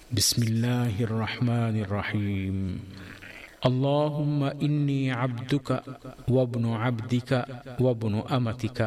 بسم الله الرحمن الرحيم اللهم إني عبدك وابن عبدك وابن أمتك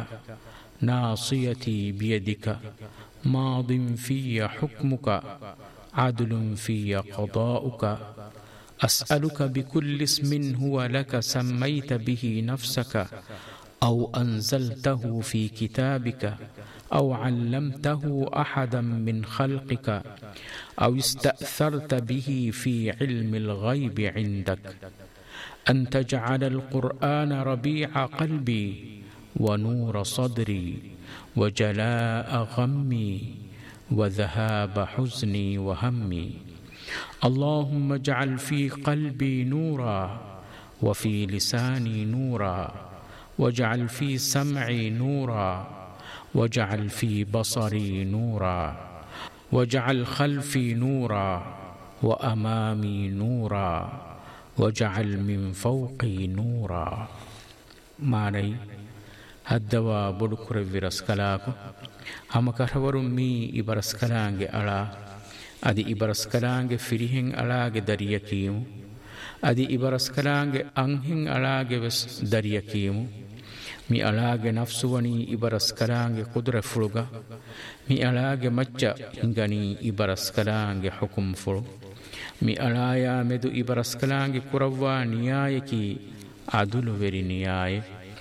ناصيتي بيدك ماض في حكمك عدل في قضاؤك أسألك بكل اسم هو لك سميت به نفسك أو أنزلته في كتابك أو علمته أحدا من خلقك أو استأثرت به في علم الغيب عندك أن تجعل القرآن ربيع قلبي ونور صدري وجلاء غمي وذهاب حزني وهمي اللهم اجعل في قلبي نورا وفي لساني نورا واجعل في سمعي نورا واجعل في بصري نورا واجعل خلفي نورا وأمامي نورا واجعل من فوقي نورا ماني هدوا بدكر ورسكلاكو هم كرورم مي إبرسكلانج ألا أدي إبرسكلانج فريهن ألاج دريكيمو أدي إبرسكلانج أنهن ألاج بس دريكيمو مي ألاج نفسوني إبرسكلانج قدرة فلوغا مي ألاج مجا إنغاني إبرسكلانج حكم فلو مي ألايا مدو إبرسكلانج كروا نيايكي عدل وري نياي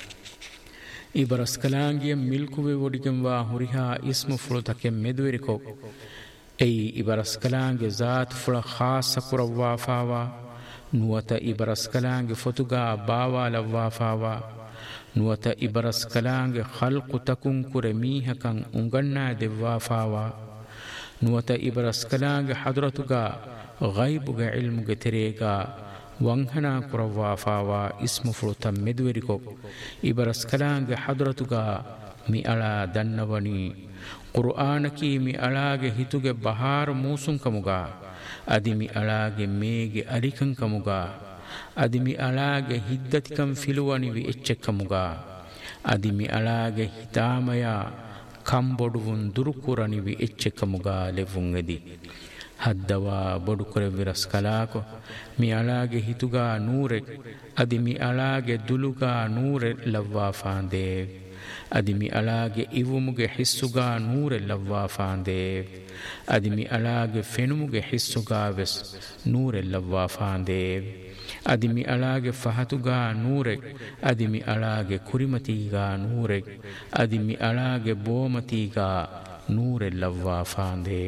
إبرسكلانج ملكوه وديكم واهوريها اسم فلو تكم مدوريكو أي إبرسكلانج ذات فلا خاص كروا فاوا نوتا إبرسكلانج فتوغا باوا لوا فاوا نوتا إبرسكلانج خلق تكون كرميها كان أنغنا دوا فاوا نوتا إبرسكلانج حضرتوغا غيبوغا علموغا تريغا وانهنا كروا فاوا اسم فلوتا مدوريكو إبرسكلانج حضرتوغا مي ألا دنوني قرآنكي مي ألاغ هتوغ بحار موسن كموغا أدي مي ألاغ ميغ أريكن كموغا أدي مي ألاغ هدتكم فلواني بي إچك كموغا أدي مي ألاغ هتاميا كمبودون دركوراني بي إچك كموغا لفون ادي هدوا بدكر ورسكلاكو مي ألاغ هتوغا نورك أدي مي ألاغ دلوغا نور لوا فاندي أدي مي ألاغ إيوموغ حسوغا نور لوا فاندي أدي مي ألاغ فنموغ حسوغا بس نور لوا فاندي أدي مي ألاغ فهتوغا نورك أدي مي ألاغ كريمتيغا نورك أدي مي ألاغ بومتيغا نور لوا فاندي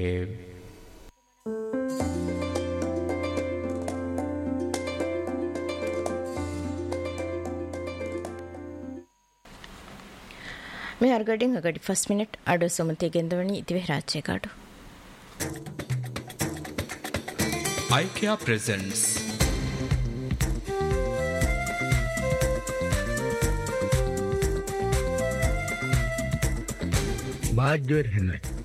මේ අර්ගඩින් අගඩි ෆස් මිනිට් අඩු සොමතේ ගෙන්දවනි ඉතිවේ රාජ්‍යකාඩු IKEA presents बाजर है